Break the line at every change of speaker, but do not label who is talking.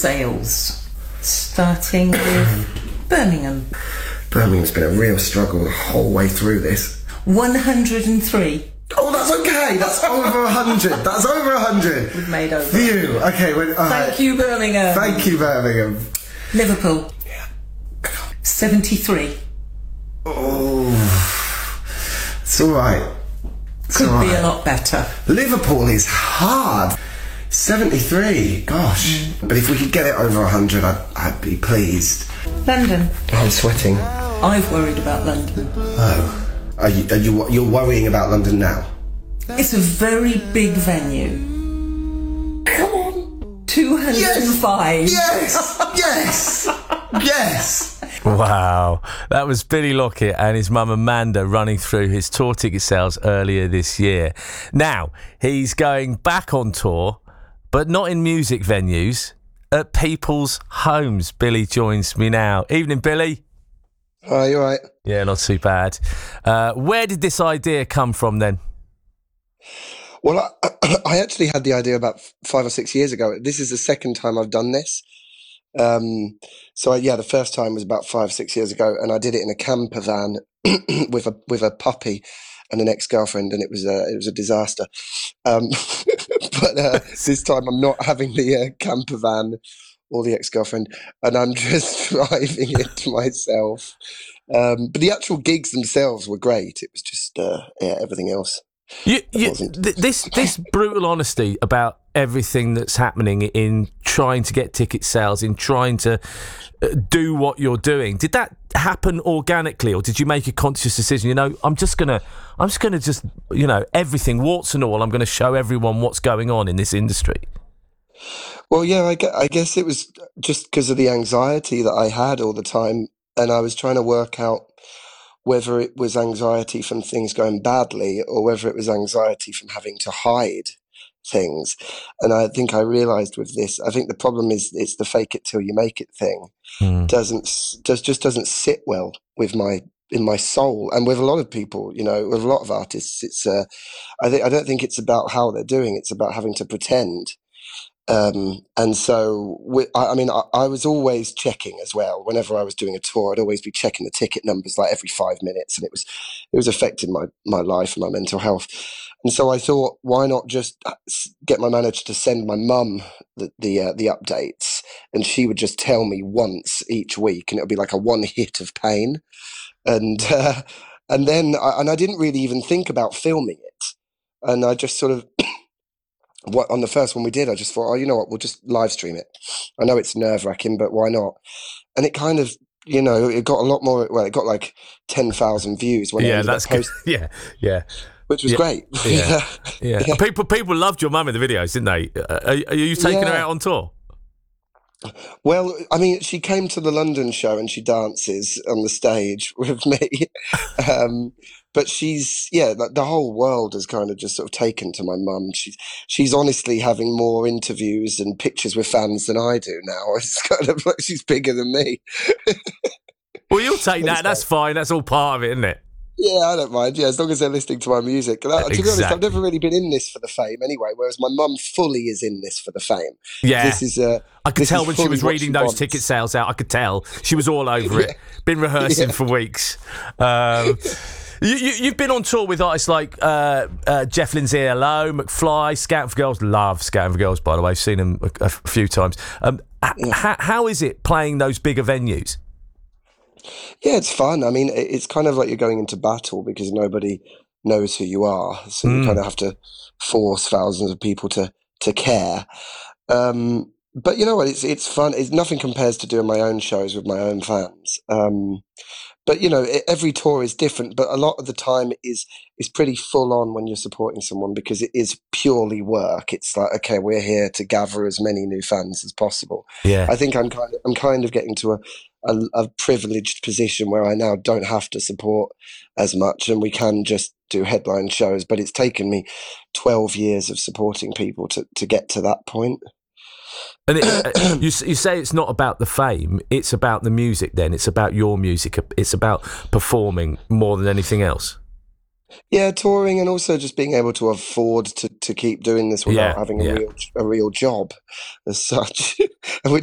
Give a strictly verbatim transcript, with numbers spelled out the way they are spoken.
sales, starting with Birmingham.
Birmingham's been a real struggle the whole way through this.
one hundred and three.
Oh, that's okay. That's over a hundred. That's over a hundred.
We've made over.
Phew. Okay. Well, all
Thank
right.
you, Birmingham.
Thank you, Birmingham.
Liverpool.
Yeah.
seventy-three.
Oh, it's all right. It's
Could
all
be
right.
a lot better.
Liverpool is hard. seventy-three. Gosh.
Mm.
But if we could get it over a hundred, I'd, I'd be pleased.
London.
I'm sweating.
I've worried about London.
Oh. Are you, are you, you're worrying about London now?
It's a very big venue.
Come on.
two hundred and five.
Yes! Yes! Yes!
Wow, that was Billy Lockett and his mum Amanda running through his tour ticket sales earlier this year. Now, he's going back on tour, but not in music venues, at people's homes. Billy joins me now. Evening, Billy.
Hi, you alright?
Yeah, not too bad. Uh, where did this idea come from then?
Well, I, I actually had the idea about five or six years ago. This is the second time I've done this. Um, so I, yeah, the first time was about five, six years ago, and I did it in a camper van with a with a puppy and an ex-girlfriend, and it was a it was a disaster. Um, but uh, this time I'm not having the uh, camper van or the ex-girlfriend, and I'm just driving it myself. Um, but the actual gigs themselves were great. It was just uh, yeah, everything else.
You, you, th- this this brutal honesty about everything that's happening in trying to get ticket sales, in trying to uh, do what you're doing. Did that happen organically, or did you make a conscious decision? You know, I'm just gonna, I'm just gonna just, you know, everything, warts and all. I'm going to show everyone what's going on in this industry.
Well, yeah, I guess, I guess it was just because of the anxiety that I had all the time, and I was trying to work out whether it was anxiety from things going badly or whether it was anxiety from having to hide things. And I think I realized with this, I think the problem is it's the fake it till you make it thing.
Mm.
Doesn't does just doesn't sit well with my in my soul, and with a lot of people, you know, with a lot of artists. It's uh, I think I don't think it's about how they're doing; it's about having to pretend. Um, and so, we, I, I mean, I, I was always checking as well. Whenever I was doing a tour, I'd always be checking the ticket numbers like every five minutes, and it was it was affecting my my life and my mental health. And so I thought, why not just get my manager to send my mum the the, uh, the updates, and she would just tell me once each week, and it would be like a one hit of pain. And uh, and then I, and I didn't really even think about filming it, and I just sort of. What on the first one we did, I just thought, oh, you know what, we'll just live stream it. I know it's nerve wracking, but why not? And it kind of, you know, it got a lot more. Well, it got like ten thousand views when
yeah,
it
that's good. Yeah, yeah,
which was
yeah.
great.
Yeah. yeah, yeah. People people loved your mum in the videos, didn't they? Uh, are, are you taking
yeah.
her out on tour?
Well, I mean, she came to the London show and she dances on the stage with me. um, but she's, yeah, the, the whole world has kind of just sort of taken to my mum. She's, she's honestly having more interviews and pictures with fans than I do now. It's kind of like she's bigger than me.
Well, you'll take that. That's fine. That's all part of it, isn't it?
Yeah, I don't mind. Yeah, as long as they're listening to my music. That, exactly. To be honest, I've never really been in this for the fame anyway, whereas my mum fully is in this for the fame.
Yeah.
This is uh,
I could tell when she was reading those
wants.
ticket sales out. I could tell. She was all over yeah. it. Been rehearsing yeah. for weeks. Um, you, you, you've been on tour with artists like uh, uh, Jeff Lindsay, Hello, McFly, Scouting for Girls. Love Scouting for Girls, by the way. I've seen them a, a few times. Um, yeah. h- how is it playing those bigger venues?
Yeah, it's fun. I mean, it's kind of like you're going into battle because nobody knows who you are. So mm. you kind of have to force thousands of people to, to care. Um, but you know what? It's it's fun. It's nothing compares to doing my own shows with my own fans. Um, but you know, every tour is different. But a lot of the time is is pretty full on when you're supporting someone because it is purely work. It's like, okay, we're here to gather as many new fans as possible.
Yeah,
I think I'm kind of I'm kind of getting to a A, a privileged position where I now don't have to support as much and we can just do headline shows, but it's taken me twelve years of supporting people to, to get to that point.
And it, you, you say it's not about the fame, it's about the music then, it's about your music, it's about performing more than anything else.
Yeah, touring and also just being able to afford to, to keep doing this without
yeah,
having a
yeah.
real a real job as such, which